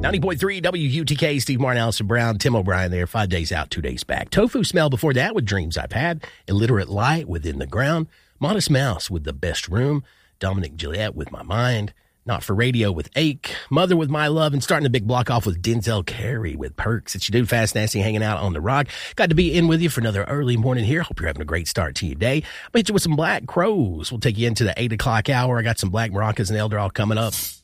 90.3 WUTK, Steve Martin, Allison Brown, Tim O'Brien there, 5 days out, 2 days back. Tofu Smell before that with Dreams I've Had. Illiterate Light with In the Ground. Modest Mouse with The Best Room. Dominic Gillette with My Mind. Not for Radio with Ache. Mother with My Love. And starting the big block off with Denzel Carey with Perks. It's your dude, Fast Nasty, hanging out on the rock. Got to be in with you for another early morning here. Hope you're having a great start to your day. I'm going to hit you with some Black Crowes. We'll take you into the 8 o'clock hour. I got some Black Maracas and Elder all coming up.